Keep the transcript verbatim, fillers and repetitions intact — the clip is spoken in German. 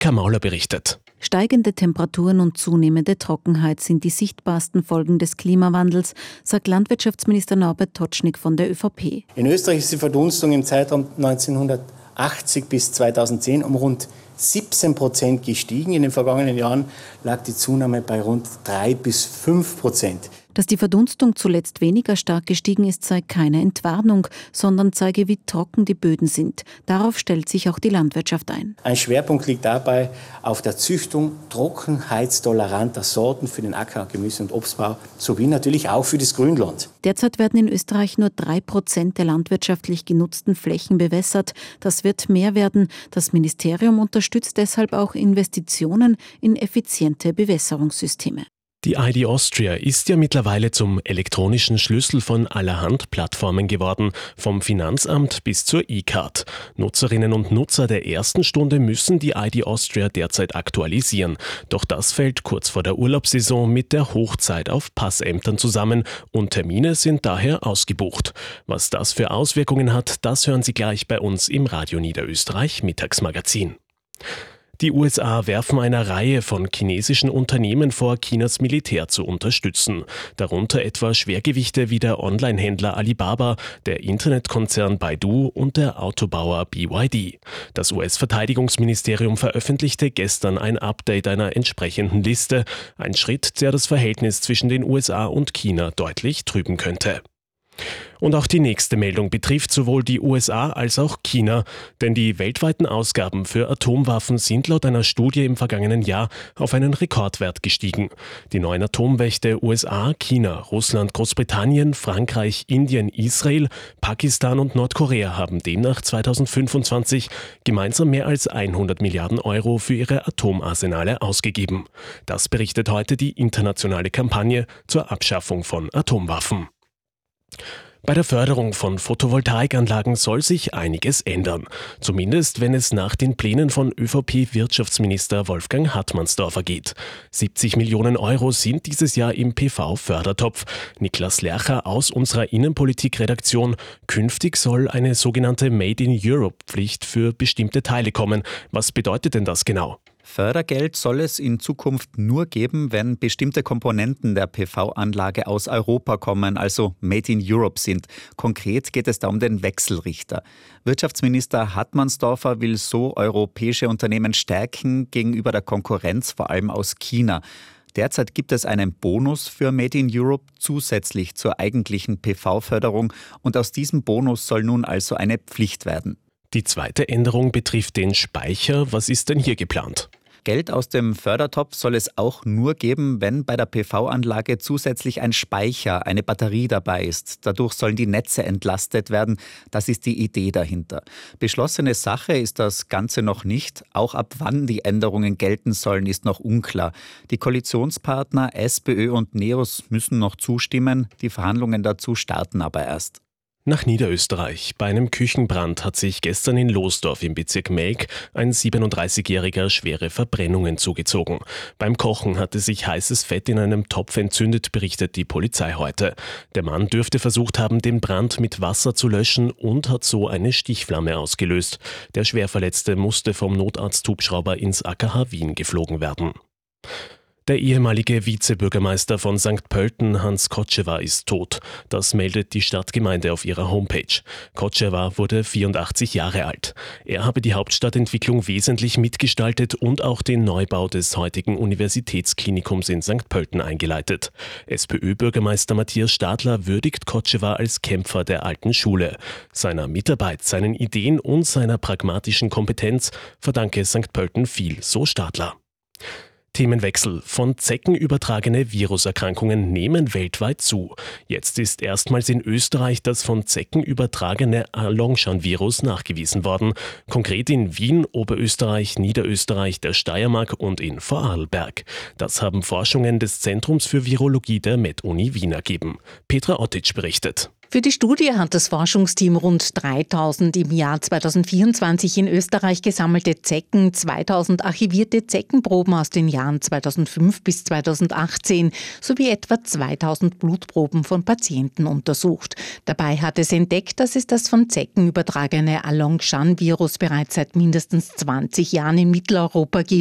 Kamauler berichtet. Steigende Temperaturen und zunehmende Trockenheit sind die sichtbarsten Folgen des Klimawandels, sagt Landwirtschaftsminister Norbert Totschnig von der ÖVP. In Österreich ist die Verdunstung im Zeitraum neunzehnhundertachtzig bis zweitausendzehn um rund siebzehn Prozent gestiegen. In den vergangenen Jahren lag die Zunahme bei rund drei bis fünf Prozent. Dass die Verdunstung zuletzt weniger stark gestiegen ist, sei keine Entwarnung, sondern zeige, wie trocken die Böden sind. Darauf stellt sich auch die Landwirtschaft ein. Ein Schwerpunkt liegt dabei auf der Züchtung trockenheitstoleranter Sorten für den Acker-, Gemüse- und Obstbau sowie natürlich auch für das Grünland. Derzeit werden in Österreich nur drei Prozent der landwirtschaftlich genutzten Flächen bewässert. Das wird mehr werden. Das Ministerium unterstützt deshalb auch Investitionen in effiziente Bewässerungssysteme. Die I D Austria ist ja mittlerweile zum elektronischen Schlüssel von allerhand Plattformen geworden, vom Finanzamt bis zur E-Card. Nutzerinnen und Nutzer der ersten Stunde müssen die I D Austria derzeit aktualisieren. Doch das fällt kurz vor der Urlaubssaison mit der Hochzeit auf Passämtern zusammen und Termine sind daher ausgebucht. Was das für Auswirkungen hat, das hören Sie gleich bei uns im Radio Niederösterreich Mittagsmagazin. Die U S A werfen einer Reihe von chinesischen Unternehmen vor, Chinas Militär zu unterstützen. Darunter etwa Schwergewichte wie der Online-Händler Alibaba, der Internetkonzern Baidu und der Autobauer B Y D. Das U S-Verteidigungsministerium veröffentlichte gestern ein Update einer entsprechenden Liste. Ein Schritt, der das Verhältnis zwischen den U S A und China deutlich trüben könnte. Und auch die nächste Meldung betrifft sowohl die U S A als auch China, denn die weltweiten Ausgaben für Atomwaffen sind laut einer Studie im vergangenen Jahr auf einen Rekordwert gestiegen. Die neuen Atommächte U S A, China, Russland, Großbritannien, Frankreich, Indien, Israel, Pakistan und Nordkorea haben demnach zweitausendfünfundzwanzig gemeinsam mehr als hundert Milliarden Euro für ihre Atomarsenale ausgegeben. Das berichtet heute die internationale Kampagne zur Abschaffung von Atomwaffen. Bei der Förderung von Photovoltaikanlagen soll sich einiges ändern. Zumindest, wenn es nach den Plänen von ÖVP-Wirtschaftsminister Wolfgang Hartmannsdorfer geht. siebzig Millionen Euro sind dieses Jahr im P V-Fördertopf. Niklas Lercher aus unserer Innenpolitik-Redaktion. Künftig soll eine sogenannte Made-in-Europe-Pflicht für bestimmte Teile kommen. Was bedeutet denn das genau? Fördergeld soll es in Zukunft nur geben, wenn bestimmte Komponenten der P V-Anlage aus Europa kommen, also Made in Europe sind. Konkret geht es da um den Wechselrichter. Wirtschaftsminister Hartmannsdorfer will so europäische Unternehmen stärken gegenüber der Konkurrenz, vor allem aus China. Derzeit gibt es einen Bonus für Made in Europe zusätzlich zur eigentlichen P V-Förderung und aus diesem Bonus soll nun also eine Pflicht werden. Die zweite Änderung betrifft den Speicher. Was ist denn hier geplant? Geld aus dem Fördertopf soll es auch nur geben, wenn bei der P V-Anlage zusätzlich ein Speicher, eine Batterie dabei ist. Dadurch sollen die Netze entlastet werden. Das ist die Idee dahinter. Beschlossene Sache ist das Ganze noch nicht. Auch ab wann die Änderungen gelten sollen, ist noch unklar. Die Koalitionspartner SPÖ und NEOS müssen noch zustimmen. Die Verhandlungen dazu starten aber erst. Nach Niederösterreich. Bei einem Küchenbrand hat sich gestern in Losdorf im Bezirk Melk ein siebenunddreißigjähriger schwere Verbrennungen zugezogen. Beim Kochen hatte sich heißes Fett in einem Topf entzündet, berichtet die Polizei heute. Der Mann dürfte versucht haben, den Brand mit Wasser zu löschen und hat so eine Stichflamme ausgelöst. Der Schwerverletzte musste vom Notarzt-Hubschrauber ins A K H Wien geflogen werden. Der ehemalige Vizebürgermeister von Sankt Pölten, Hans Kotschewa, ist tot. Das meldet die Stadtgemeinde auf ihrer Homepage. Kotschewa wurde vierundachtzig Jahre alt. Er habe die Hauptstadtentwicklung wesentlich mitgestaltet und auch den Neubau des heutigen Universitätsklinikums in Sankt Pölten eingeleitet. SPÖ-Bürgermeister Matthias Stadler würdigt Kotschewa als Kämpfer der alten Schule. Seiner Mitarbeit, seinen Ideen und seiner pragmatischen Kompetenz verdanke Sankt Pölten viel, so Stadler. Themenwechsel. Von Zecken übertragene Viruserkrankungen nehmen weltweit zu. Jetzt ist erstmals in Österreich das von Zecken übertragene Alongshan-Virus nachgewiesen worden. Konkret in Wien, Oberösterreich, Niederösterreich, der Steiermark und in Vorarlberg. Das haben Forschungen des Zentrums für Virologie der Med-Uni Wien ergeben. Petra Ottic berichtet. Für die Studie hat das Forschungsteam rund dreitausend im Jahr zweitausendvierundzwanzig in Österreich gesammelte Zecken, zweitausend archivierte Zeckenproben aus den Jahren zweitausendfünf bis zweitausendachtzehn sowie etwa zweitausend Blutproben von Patienten untersucht. Dabei hat es entdeckt, dass es das von Zecken übertragene Along-Shan-Virus bereits seit mindestens zwanzig Jahren in Mitteleuropa gibt.